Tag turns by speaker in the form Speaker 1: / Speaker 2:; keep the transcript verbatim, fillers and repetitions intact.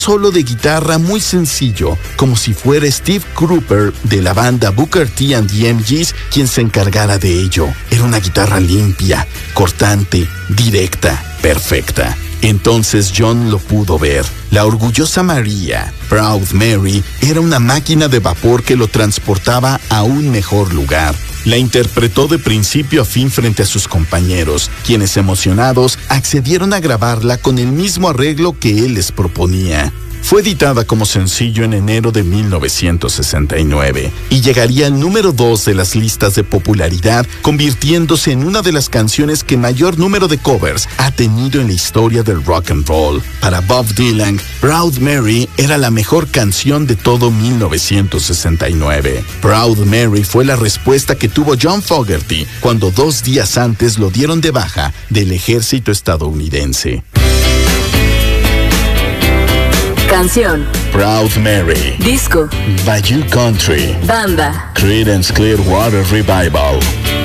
Speaker 1: solo de guitarra muy sencillo, como si fuera Steve Cropper de la banda Booker T and the M Gs quien se encargara de ello. Era una guitarra limpia, cortante, directa, perfecta. Entonces John lo pudo ver. La orgullosa María, Proud Mary, era una máquina de vapor que lo transportaba a un mejor lugar. La interpretó de principio a fin frente a sus compañeros, quienes emocionados accedieron a grabarla con el mismo arreglo que él les proponía. Fue editada como sencillo en enero de mil novecientos sesenta y nueve y llegaría al número dos de las listas de popularidad, convirtiéndose en una de las canciones que mayor número de covers ha tenido en la historia del rock and roll. Para Bob Dylan, Proud Mary era la mejor canción de todo mil novecientos sesenta y nueve. Proud Mary fue la respuesta que tuvo John Fogerty cuando dos días antes lo dieron de baja del ejército estadounidense.
Speaker 2: Canción.
Speaker 1: Proud Mary.
Speaker 2: Disco.
Speaker 1: Bayou Country.
Speaker 2: Banda.
Speaker 1: Creedence Clearwater Revival.